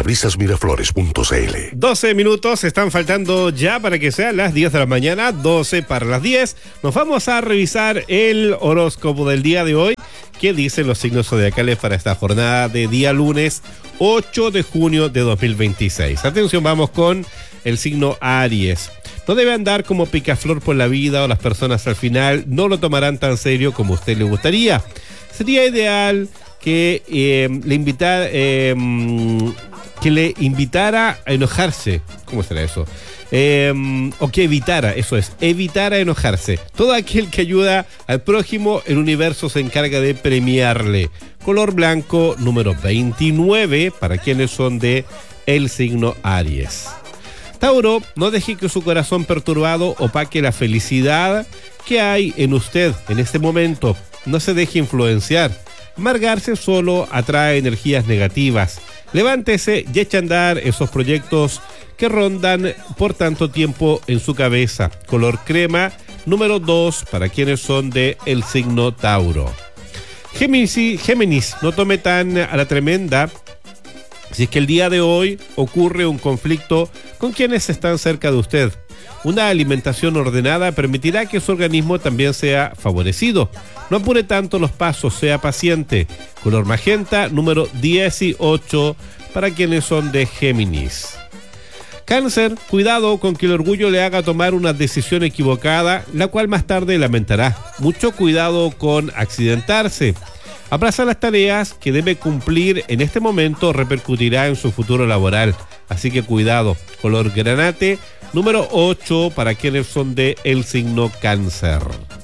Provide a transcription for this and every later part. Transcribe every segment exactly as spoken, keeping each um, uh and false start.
parabrisas miraflores punto c l. doce minutos están faltando ya para que sean las diez de la mañana, doce para las diez. Nos vamos a revisar el horóscopo del día de hoy. ¿Qué dicen los signos zodiacales para esta jornada de día lunes ocho de junio de dos mil veintiséis? Atención, vamos con el signo Aries. No debe andar como picaflor por la vida, o las personas al final no lo tomarán tan serio como a usted le gustaría. Sería ideal que eh, le invitara eh, que le invitara a enojarse. ¿Cómo será eso? Eh, o que evitara, eso es, evitara enojarse. Todo aquel que ayuda al prójimo, el universo se encarga de premiarle. Color blanco número veintinueve para quienes son de el signo Aries. Tauro, no deje que su corazón perturbado opaque la felicidad que hay en usted en este momento. No se deje influenciar. Amargarse solo atrae energías negativas. Levántese y eche a andar esos proyectos que rondan por tanto tiempo en su cabeza. Color crema número dos para quienes son de el signo Tauro. Géminis, Géminis, no tome tan a la tremenda si es que el día de hoy ocurre un conflicto con quienes están cerca de usted. Una alimentación ordenada permitirá que su organismo también sea favorecido. No apure tanto los pasos, sea paciente. Color magenta número dieciocho para quienes son de Géminis. Cáncer, cuidado con que el orgullo le haga tomar una decisión equivocada, la cual más tarde lamentará. Mucho cuidado con accidentarse. Aplazar las tareas que debe cumplir en este momento repercutirá en su futuro laboral. Así que cuidado. Color granate número ocho para quienes son de el signo Cáncer.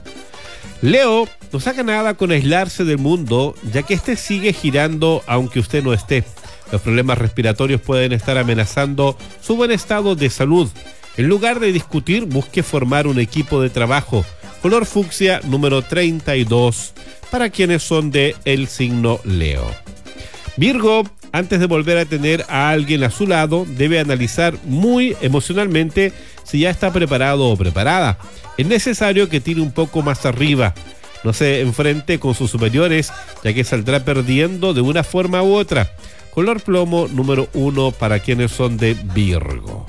Leo, no saca nada con aislarse del mundo, ya que este sigue girando aunque usted no esté. Los problemas respiratorios pueden estar amenazando su buen estado de salud. En lugar de discutir, busque formar un equipo de trabajo. Color fucsia número treinta y dos para quienes son de el signo Leo. Virgo, antes de volver a tener a alguien a su lado, debe analizar muy emocionalmente si ya está preparado o preparada. Es necesario que tire un poco más arriba. No se enfrente con sus superiores, ya que saldrá perdiendo de una forma u otra. Color plomo número uno para quienes son de Virgo.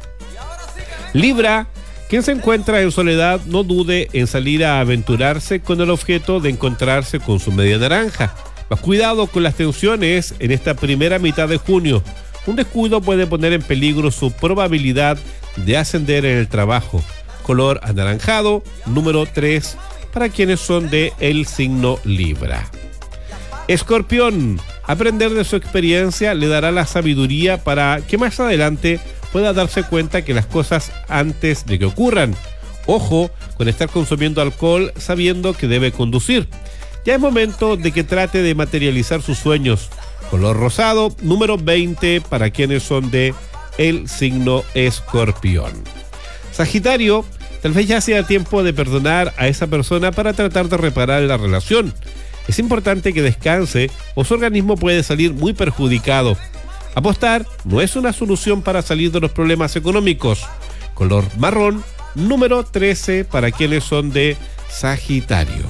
Libra, quien se encuentra en soledad, no dude en salir a aventurarse con el objeto de encontrarse con su media naranja. Más cuidado con las tensiones en esta primera mitad de junio. Un descuido puede poner en peligro su probabilidad de ascender en el trabajo. Color anaranjado número tres para quienes son de el signo Libra. Escorpión, aprender de su experiencia le dará la sabiduría para que más adelante pueda darse cuenta que las cosas antes de que ocurran. Ojo con estar consumiendo alcohol sabiendo que debe conducir. Ya es momento de que trate de materializar sus sueños. Color rosado número veinte para quienes son de el signo Escorpión. Sagitario, tal vez ya sea tiempo de perdonar a esa persona para tratar de reparar la relación. Es importante que descanse o su organismo puede salir muy perjudicado. Apostar no es una solución para salir de los problemas económicos. Color marrón número trece para quienes son de Sagitario.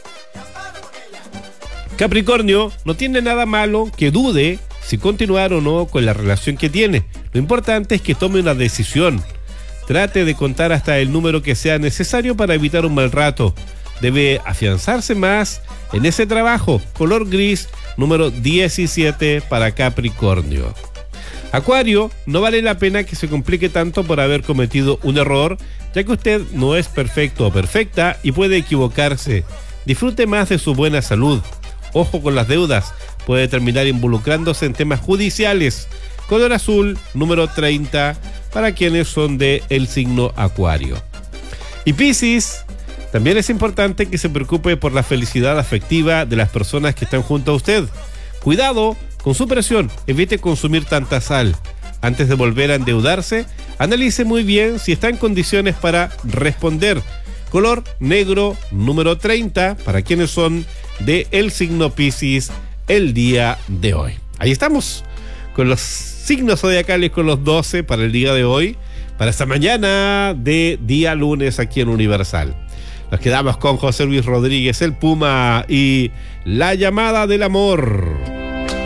Capricornio, no tiene nada malo que dude si continuar o no con la relación que tiene. Lo importante es que tome una decisión. Trate de contar hasta el número que sea necesario para evitar un mal rato. Debe afianzarse más en ese trabajo. Color gris número diecisiete para Capricornio. Acuario, no vale la pena que se complique tanto por haber cometido un error, ya que usted no es perfecto o perfecta y puede equivocarse. Disfrute más de su buena salud. Ojo con las deudas, puede terminar involucrándose en temas judiciales. Color azul número treinta para quienes son de el signo Acuario. Y Piscis, también es importante que se preocupe por la felicidad afectiva de las personas que están junto a usted. Cuidado con su presión, evite consumir tanta sal. Antes de volver a endeudarse, analice muy bien si está en condiciones para responder. Color negro número treinta para quienes son de el signo Piscis el día de hoy. Ahí estamos con los signos zodiacales, con los doce para el día de hoy, para esta mañana de día lunes aquí en Universal. Nos quedamos con José Luis Rodríguez, el Puma, y La Llamada del Amor.